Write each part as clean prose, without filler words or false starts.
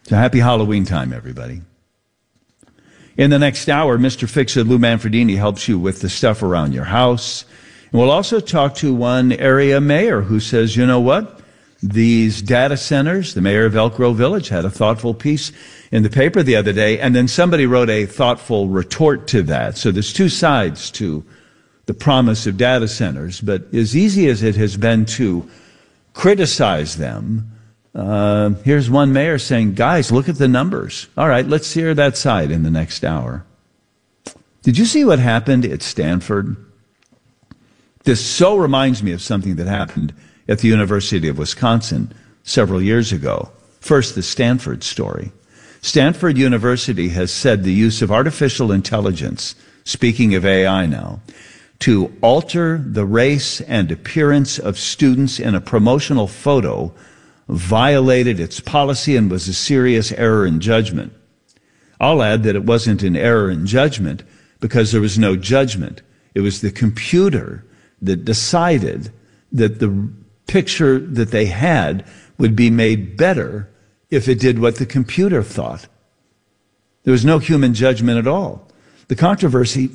So happy Halloween time, everybody. In the next hour, Mr. Fix-It Lou Manfredini helps you with the stuff around your house. And we'll also talk to one area mayor who says, you know what? These data centers, the mayor of Elk Grove Village had a thoughtful piece in the paper the other day, and then somebody wrote a thoughtful retort to that. So there's two sides to the promise of data centers, but as easy as it has been to criticize them, here's one mayor saying, guys, look at the numbers. All right, let's hear that side in the next hour. Did you see what happened at Stanford? This so reminds me of something that happened at the University of Wisconsin several years ago. First, the Stanford story. Stanford University has said the use of artificial intelligence, speaking of AI now, to alter the race and appearance of students in a promotional photo violated its policy and was a serious error in judgment. I'll add that it wasn't an error in judgment because there was no judgment. It was the computer that decided that the picture that they had would be made better if it did what the computer thought. There was no human judgment at all. The controversy,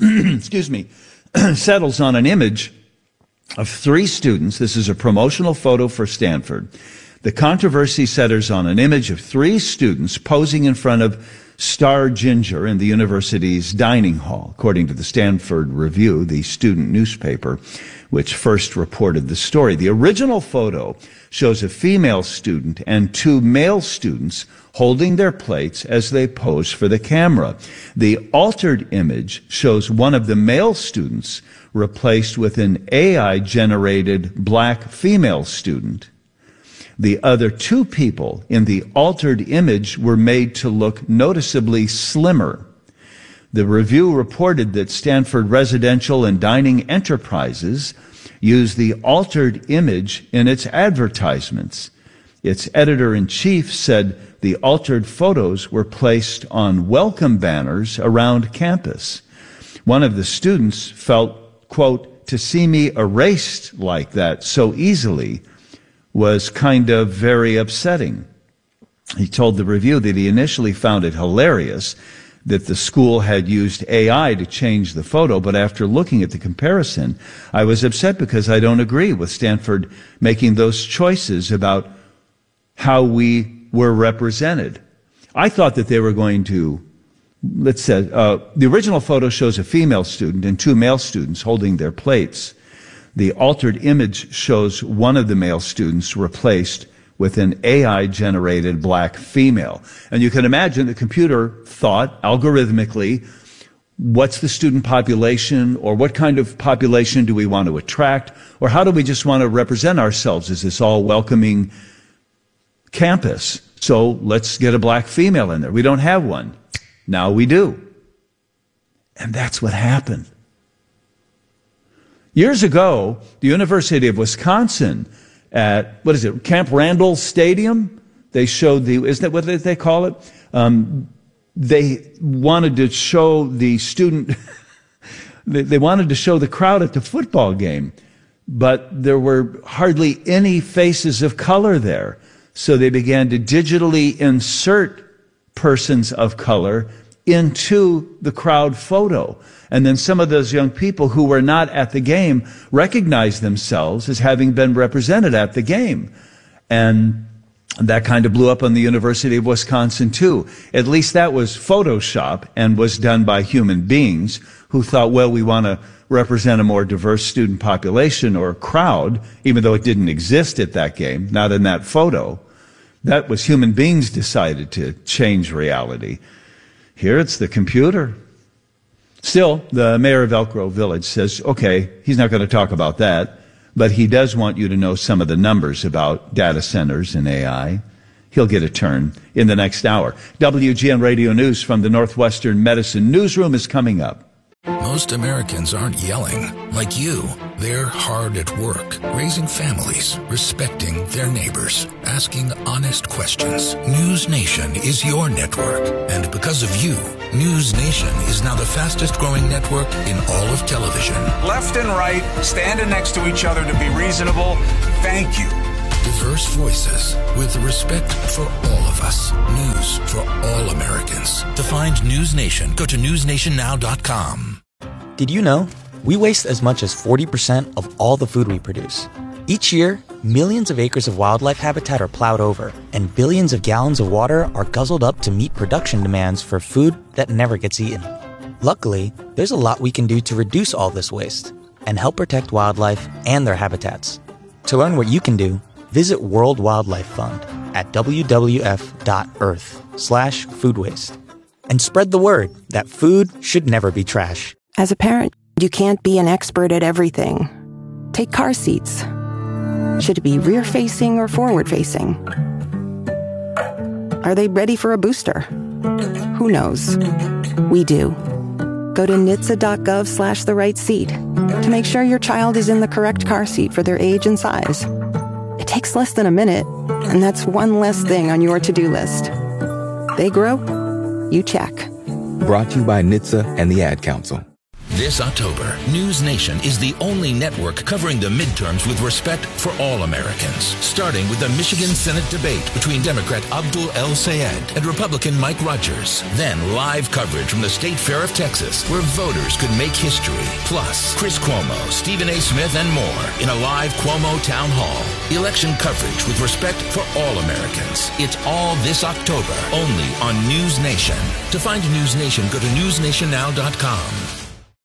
settles on an image of 3 students. This is a promotional photo for Stanford. The controversy centers on an image of 3 students posing in front of Star Ginger in the university's dining hall, according to the Stanford Review, the student newspaper, which first reported the story. The original photo shows a female student and 2 male students holding their plates as they pose for the camera. The altered image shows one of the male students replaced with an AI-generated black female student. The other 2 people in the altered image were made to look noticeably slimmer. The Review reported that Stanford Residential and Dining Enterprises used the altered image in its advertisements. Its editor-in-chief said the altered photos were placed on welcome banners around campus. One of the students felt, quote, to see me erased like that so easily was kind of very upsetting. He told the Review that he initially found it hilarious that the school had used AI to change the photo, but after looking at the comparison, I was upset because I don't agree with Stanford making those choices about how we were represented. I thought that they were going to, let's say, the original photo shows a female student and 2 male students holding their plates. The altered image shows one of the male students replaced with an AI-generated black female. And you can imagine the computer thought algorithmically, what's the student population, or what kind of population do we want to attract, or how do we just want to represent ourselves as this all-welcoming campus? So let's get a black female in there. We don't have one. Now we do. And that's what happened. Years ago, the University of Wisconsin at, Camp Randall Stadium, they showed isn't that what they call it? They wanted to show the student, they wanted to show the crowd at the football game, but there were hardly any faces of color there. So they began to digitally insert persons of color into the crowd photo. And then some of those young people who were not at the game recognized themselves as having been represented at the game. And that kind of blew up on the University of Wisconsin too. At least that was Photoshop and was done by human beings who thought, well, we want to represent a more diverse student population or crowd, even though it didn't exist at that game, not in that photo. That was human beings decided to change reality. Here it's the computer. Still, the mayor of Elk Grove Village says, okay, he's not going to talk about that, but he does want you to know some of the numbers about data centers and AI. He'll get a turn in the next hour. WGN Radio News from the Northwestern Medicine Newsroom is coming up. Most Americans aren't yelling like you. They're hard at work, raising families, respecting their neighbors, asking honest questions. News Nation is your network. And because of you, News Nation is now the fastest growing network in all of television. Left and right, standing next to each other to be reasonable. Thank you. Diverse voices with respect for all of us. News all Americans. To find News Nation, go to newsnationnow.com. Did you know we waste as much as 40% of all the food we produce? Each year, millions of acres of wildlife habitat are plowed over, and billions of gallons of water are guzzled up to meet production demands for food that never gets eaten. Luckily, there's a lot we can do to reduce all this waste and help protect wildlife and their habitats. To learn what you can do, visit World Wildlife Fund at wwf.earth/food waste. And spread the word that food should never be trash. As a parent, you can't be an expert at everything. Take car seats. Should it be rear-facing or forward-facing? Are they ready for a booster? Who knows? We do. Go to NHTSA.gov/the-right seat to make sure your child is in the correct car seat for their age and size. It takes less than a minute, and that's one less thing on your to-do list. They grow, you check. Brought to you by NHTSA and the Ad Council. This October, News Nation is the only network covering the midterms with respect for all Americans, starting with the Michigan Senate debate between Democrat Abdul El-Sayed and Republican Mike Rogers. Then live coverage from the State Fair of Texas, where voters could make history. Plus, Chris Cuomo, Stephen A. Smith, and more in a live Cuomo Town Hall. Election coverage with respect for all Americans. It's all this October, only on News Nation. To find News Nation, go to newsnationnow.com.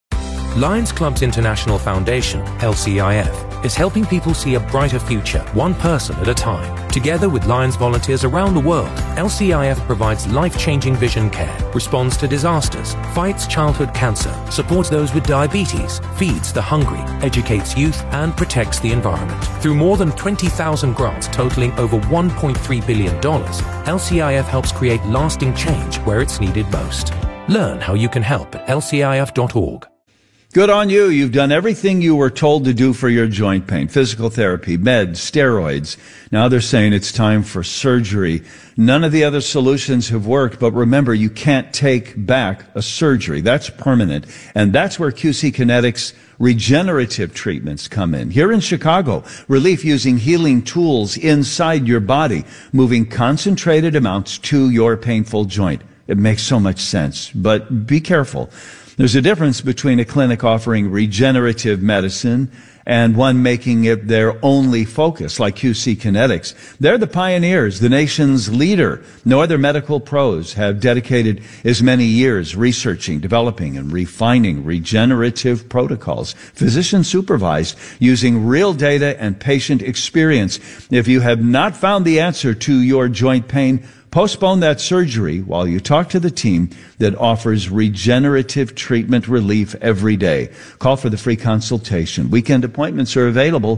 Lions Clubs International Foundation, LCIF, is helping people see a brighter future, one person at a time. Together with Lions volunteers around the world, LCIF provides life-changing vision care, responds to disasters, fights childhood cancer, supports those with diabetes, feeds the hungry, educates youth, and protects the environment. Through more than 20,000 grants totaling over $1.3 billion, LCIF helps create lasting change where it's needed most. Learn how you can help at lcif.org. Good on you. You've done everything you were told to do for your joint pain. Physical therapy, meds, steroids. Now they're saying it's time for surgery. None of the other solutions have worked, but remember, you can't take back a surgery. That's permanent. And that's where QC Kinetics regenerative treatments come in. Here in Chicago, relief using healing tools inside your body, moving concentrated amounts to your painful joint. It makes so much sense, but be careful. There's a difference between a clinic offering regenerative medicine and one making it their only focus, like QC Kinetics. They're the pioneers, the nation's leader. No other medical pros have dedicated as many years researching, developing, and refining regenerative protocols, physician supervised, using real data and patient experience. If you have not found the answer to your joint pain, postpone that surgery while you talk to the team that offers regenerative treatment relief every day. Call for the free consultation. Weekend appointments are available.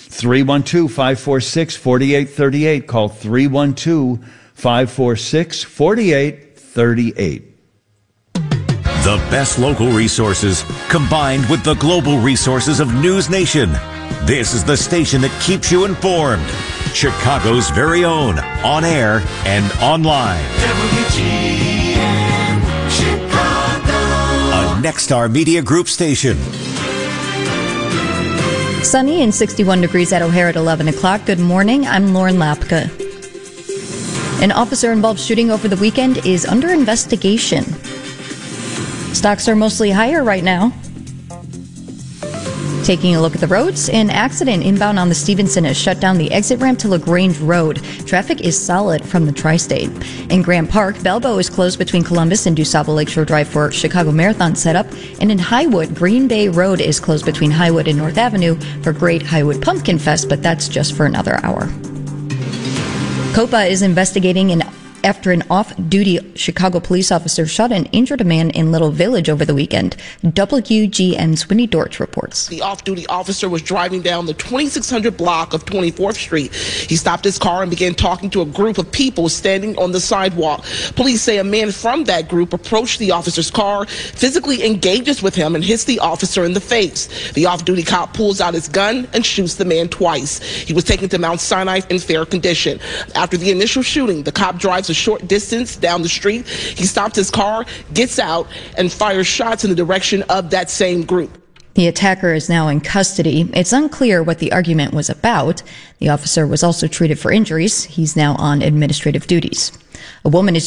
312-546-4838. Call 312-546-4838. The best local resources combined with the global resources of News Nation. This is the station that keeps you informed. Chicago's very own, on air and online. WGN Chicago. A Nexstar Media Group station. Sunny and 61 degrees at O'Hare at 11 o'clock. Good morning. I'm Lauren Lapka. An officer-involved shooting over the weekend is under investigation. Stocks are mostly higher right now. Taking a look at the roads, an accident inbound on the Stevenson has shut down the exit ramp to LaGrange Road. Traffic is solid from the Tri-State. In Grant Park, Belbo is closed between Columbus and DuSable Lakeshore Drive for Chicago Marathon setup. And in Highwood, Green Bay Road is closed between Highwood and North Avenue for Great Highwood Pumpkin Fest, but that's just for another hour. COPA is investigating after an off-duty Chicago police officer shot and injured a man in Little Village over the weekend. WGN's Winnie Dortch reports. The off-duty officer was driving down the 2600 block of 24th Street. He stopped his car and began talking to a group of people standing on the sidewalk. Police say a man from that group approached the officer's car, physically engages with him, and hits the officer in the face. The off-duty cop pulls out his gun and shoots the man twice. He was taken to Mount Sinai in fair condition. After the initial shooting, the cop drives a short distance down the street. He stopped his car, gets out, and fires shots in the direction of that same group. The attacker is now in custody. It's unclear what the argument was about. The officer was also treated for injuries. He's now on administrative duties. A woman is